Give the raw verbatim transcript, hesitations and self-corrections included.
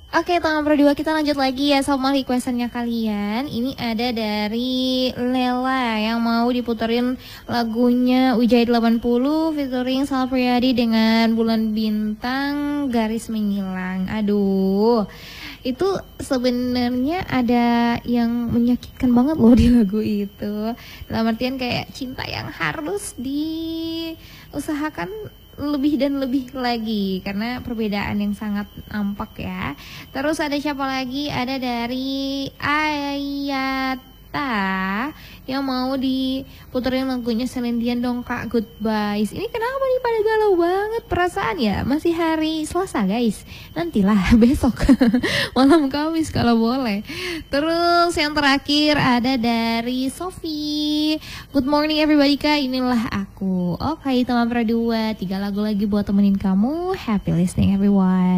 Oke, teman berdua kita lanjut lagi ya sama requestannya kalian. Ini ada dari Lela yang mau diputerin lagunya Wijaya delapan puluh featuring Sal Priadi dengan Bulan Bintang Garis Menghilang. Aduh, itu sebenarnya ada yang menyakitkan banget loh di lagu itu. Dalam artian kayak cinta yang harus diusahakan lebih dan lebih lagi karena perbedaan yang sangat nampak ya. Terus ada siapa lagi? Ada dari Ayata yang mau diputerin lagunya Celine Dion dong Kak, Goodbyes. Ini kenapa nih pada galau banget perasaan ya? Masih hari Selasa guys. Nantilah besok malam Kamis kalau boleh. Terus yang terakhir ada dari Sofi. Good morning everybody Kak, inilah aku. Oke teman berdua, tiga lagu lagi buat temenin kamu. Happy listening everyone.